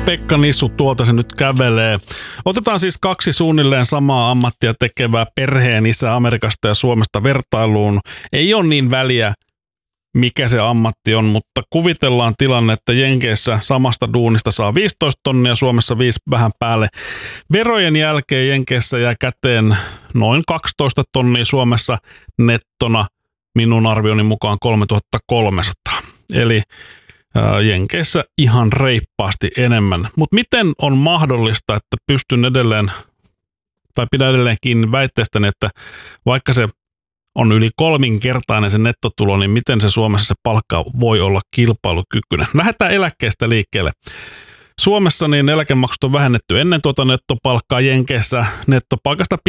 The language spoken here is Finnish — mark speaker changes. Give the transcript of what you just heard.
Speaker 1: Pekka Nissu tuolta se nyt kävelee. Otetaan siis kaksi suunnilleen samaa ammattia tekevää perheen isää Amerikasta ja Suomesta vertailuun. Ei ole niin väliä, mikä se ammatti on, mutta kuvitellaan tilanne, että Jenkeissä samasta duunista saa 15 tonnia, Suomessa 5 vähän päälle. Verojen jälkeen Jenkeissä jää käteen noin 12 tonnia, Suomessa nettona minun arvioni mukaan 3300. Eli Jenkeissä ihan reippaasti enemmän. Mutta miten on mahdollista, että pystyn edelleen, tai pidän edelleen kiinni väitteestäni, että vaikka se on yli 3-kertainen se nettotulo, niin miten se Suomessa se palkka voi olla kilpailukykyinen? Lähdetään eläkkeestä liikkeelle. Suomessa niin eläkemaksut on vähennetty ennen tuota nettopalkkaa, Jenkeissä nettopalkasta